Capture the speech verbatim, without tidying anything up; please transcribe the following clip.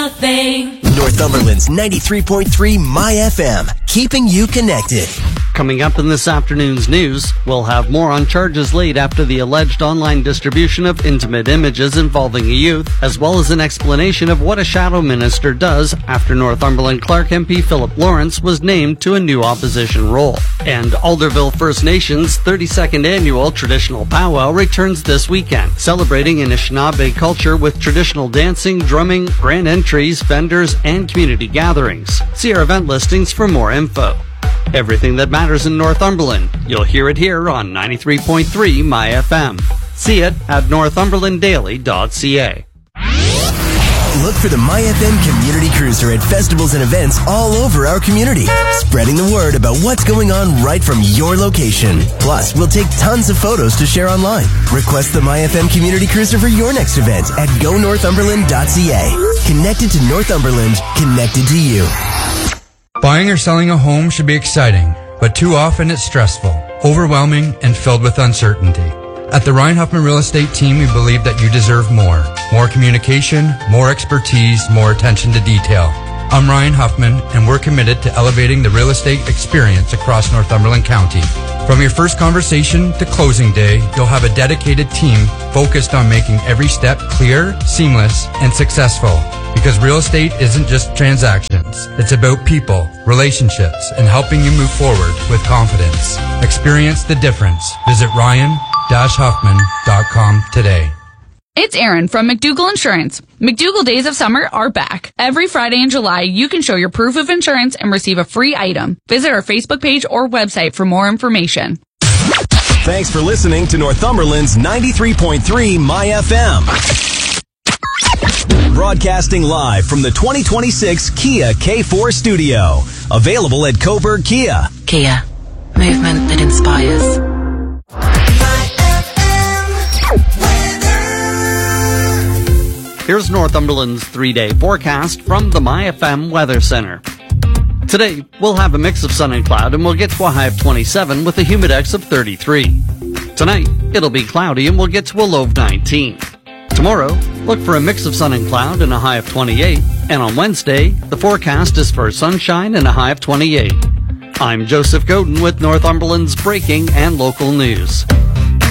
the thing. Northumberland's ninety-three point three My F M, keeping you connected. Coming up in this afternoon's news, we'll have more on charges laid after the alleged online distribution of intimate images involving a youth, as well as an explanation of what a shadow minister does after Northumberland Clark M P Philip Lawrence was named to a new opposition role. And Alderville First Nation's thirty-second annual traditional powwow returns this weekend, celebrating Anishinaabe culture with traditional dancing, drumming, grand entries, vendors, and community gatherings. See our event listings for more info. Everything that matters in Northumberland, you'll hear it here on ninety-three point three My F M. See it at northumberland daily dot c a. Look for the My F M Community Cruiser at festivals and events all over our community, spreading the word about what's going on right from your location. Plus, we'll take tons of photos to share online. Request the My F M Community Cruiser for your next event at go northumberland dot c a. Connected to Northumberland, connected to you. Buying or selling a home should be exciting, but too often it's stressful, overwhelming, and filled with uncertainty. At the Ryan Huffman Real Estate Team, we believe that you deserve more. More communication, more expertise, more attention to detail. I'm Ryan Huffman, and we're committed to elevating the real estate experience across Northumberland County. From your first conversation to closing day, you'll have a dedicated team focused on making every step clear, seamless, and successful. Because real estate isn't just transactions. It's about people, relationships, and helping you move forward with confidence. Experience the difference. Visit ryan dash huffman dot com today. It's Erin from McDougall Insurance. McDougall Days of Summer are back. Every Friday in July, you can show your proof of insurance and receive a free item. Visit our Facebook page or website for more information. Thanks for listening to Northumberland's ninety-three point three My F M. Broadcasting live from the twenty twenty-six Kia K four studio. Available at Coburg Kia. Kia. Movement that inspires. Here's Northumberland's three-day forecast from the My F M Weather Center. Today, we'll have a mix of sun and cloud, and we'll get to a high of twenty-seven with a humidex of thirty-three. Tonight, it'll be cloudy, and we'll get to a low of nineteen. Tomorrow, look for a mix of sun and cloud and a high of twenty-eight. And on Wednesday, the forecast is for sunshine and a high of twenty-eight. I'm Joseph Godin with Northumberland's breaking and local news.